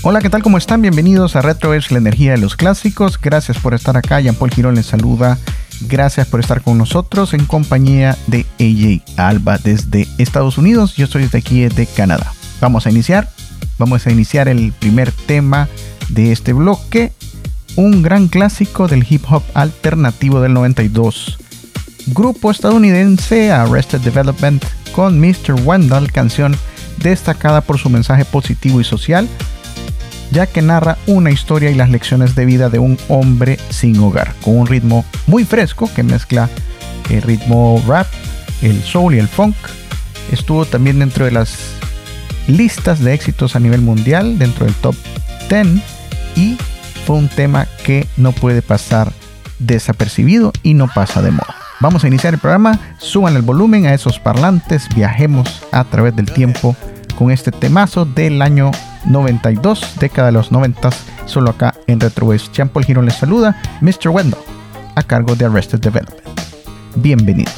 Hola, ¿qué tal? ¿Cómo están? Bienvenidos a RetroEdge, la energía de los clásicos. Gracias por estar acá. Jean-Paul Girón les saluda. Gracias por estar con nosotros en compañía de AJ Alba desde Estados Unidos. Yo estoy desde aquí, de Canadá. Vamos a iniciar el primer tema de este bloque. Un gran clásico del hip hop alternativo del 92. Grupo estadounidense Arrested Development con Mr. Wendell, canción destacada por su mensaje positivo y social, ya que narra una historia y las lecciones de vida de un hombre sin hogar, con un ritmo muy fresco que mezcla el ritmo rap, el soul y el funk. Estuvo también dentro de las listas de éxitos a nivel mundial, dentro del top 10, y fue un tema que no puede pasar desapercibido y no pasa de moda. Vamos a iniciar el programa. Suban el volumen a esos parlantes, viajemos a través del tiempo con este temazo del año 92, década de los 90, solo acá en RetroEdge. Jean-Paul Girón les saluda. Mr. Wendell, a cargo de Arrested Development. Bienvenidos.